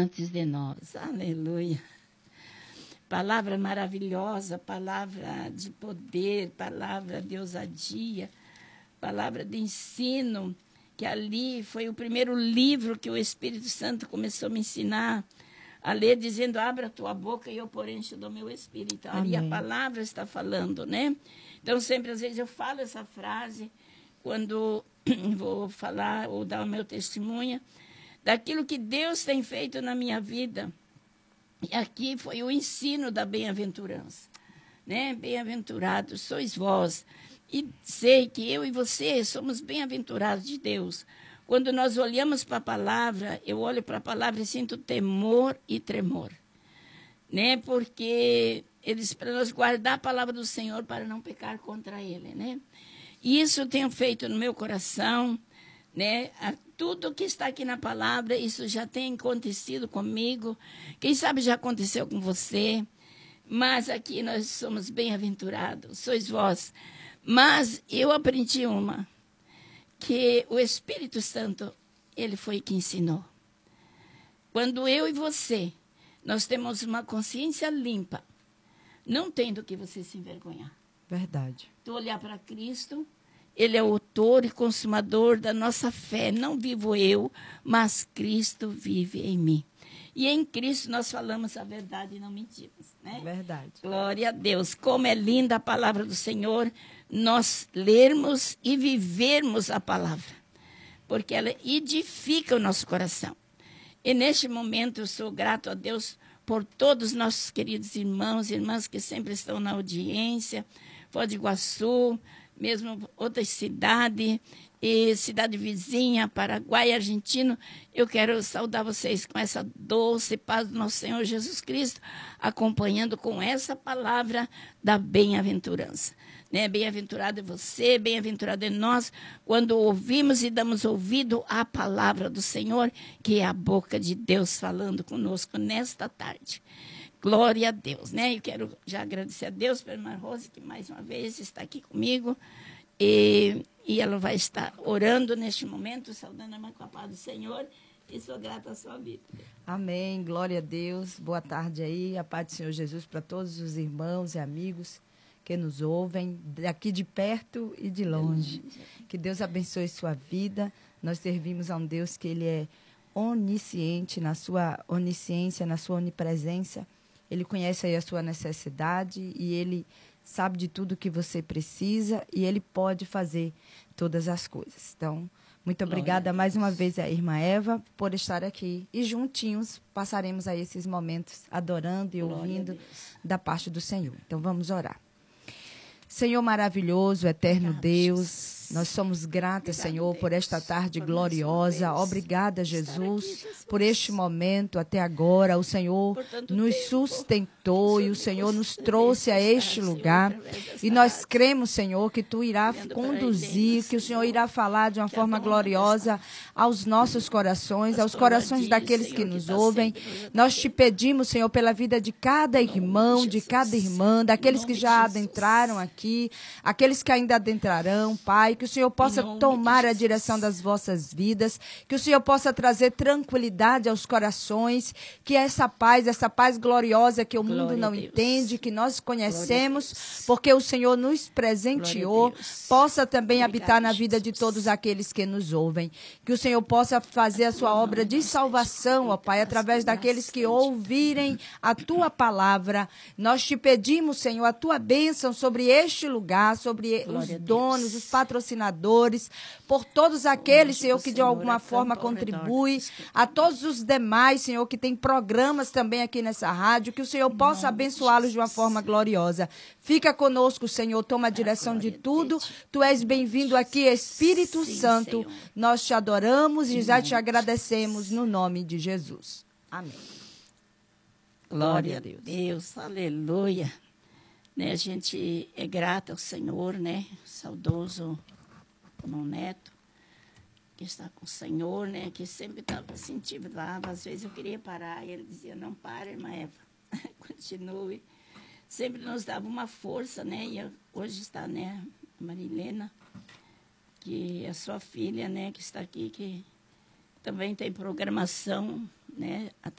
antes de nós. Aleluia. Palavra maravilhosa, palavra de poder, palavra de ousadia, palavra de ensino, que ali foi o primeiro livro que o Espírito Santo começou a me ensinar a ler, dizendo, abra a tua boca e eu porém do meu Espírito. Então, ali a palavra está falando, né? Então, sempre, às vezes, eu falo essa frase quando vou falar ou dar o meu testemunho daquilo que Deus tem feito na minha vida. E aqui foi o ensino da bem-aventurança, né? Bem-aventurados sois vós. E sei que eu e você somos bem-aventurados de Deus. Quando nós olhamos para a palavra, eu olho para a palavra e sinto temor e tremor, né? Porque eles para nós guardar a palavra do Senhor para não pecar contra Ele, né? E isso eu tenho feito no meu coração, né? Tudo que está aqui na palavra, isso já tem acontecido comigo. Quem sabe já aconteceu com você. Mas aqui nós somos bem-aventurados, sois vós. Mas eu aprendi que o Espírito Santo, ele foi que ensinou. Quando eu e você, nós temos uma consciência limpa, não tem do que você se envergonhar. Verdade. Tu olhar para Cristo, Ele é o autor e consumador da nossa fé. Não vivo eu, mas Cristo vive em mim. E em Cristo nós falamos a verdade e não mentimos, né? Verdade. Glória a Deus. Como é linda a palavra do Senhor, nós lermos e vivermos a palavra, porque ela edifica o nosso coração. E neste momento eu sou grato a Deus por todos os nossos queridos irmãos e irmãs que sempre estão na audiência, Foz do Iguaçu, mesmo outras cidades, e cidade vizinha, Paraguai, Argentina. Eu quero saudar vocês com essa doce paz do nosso Senhor Jesus Cristo, acompanhando com essa palavra da bem-aventurança. Né? Bem-aventurado é você, bem-aventurado é nós, quando ouvimos e damos ouvido à palavra do Senhor, que é a boca de Deus falando conosco nesta tarde. Glória a Deus, né? Eu quero já agradecer a Deus pela irmã Rose, que mais uma vez está aqui comigo. E ela vai estar orando neste momento, saudando a irmã com a paz do Senhor. E sou grata à sua vida. Amém. Glória a Deus. Boa tarde aí. A paz do Senhor Jesus para todos os irmãos e amigos que nos ouvem, daqui de perto e de longe. Que Deus abençoe sua vida. Nós servimos a um Deus que Ele é onisciente, na sua onisciência, na sua onipresença. Ele conhece aí a sua necessidade e Ele sabe de tudo que você precisa e Ele pode fazer todas as coisas. Então, muito obrigada mais uma vez à irmã Eva por estar aqui. E juntinhos passaremos aí esses momentos adorando e ouvindo da parte do Senhor. Então, vamos orar. Senhor maravilhoso, eterno Deus, nós somos gratas, Senhor, por esta tarde gloriosa. Obrigada, Jesus, por este momento até agora. O Senhor nos sustentou e o Senhor nos trouxe a este lugar. E nós cremos, Senhor, que Tu irá conduzir, que o Senhor irá falar de uma forma gloriosa aos nossos corações, aos corações daqueles que nos ouvem. Nós Te pedimos, Senhor, pela vida de cada irmão, de cada irmã, daqueles que já adentraram aqui, aqueles que ainda adentrarão, Pai, que o Senhor possa tomar a direção das vossas vidas, que o Senhor possa trazer tranquilidade aos corações, que essa paz gloriosa que o mundo não entende, que nós conhecemos, porque o Senhor nos presenteou, possa também habitar na vida de todos aqueles que nos ouvem. Que o Senhor possa fazer a sua obra de salvação, ó Pai, através daqueles que ouvirem a Tua palavra. Nós Te pedimos, Senhor, a Tua bênção sobre este lugar, sobre os donos, os patrocinadores, por todos aqueles, Senhor, que de alguma forma contribuem, a todos os demais, Senhor, que tem programas também aqui nessa rádio, que o Senhor possa abençoá-los de uma forma gloriosa. Fica conosco, Senhor, toma a direção de tudo. Tu és bem-vindo aqui, Espírito Santo. Nós Te adoramos e já Te agradecemos no nome de Jesus. Amém. Glória a Deus, aleluia. Né, a gente é grata ao Senhor, né? Saudoso irmão Neto, que está com o Senhor, né? Que sempre estava incentivava. Às vezes eu queria parar e ele dizia, não para, irmã Eva, continue. Sempre nos dava uma força, né? E hoje está, né, a Marilena, que é sua filha, né? Que está aqui, que também tem programação, né?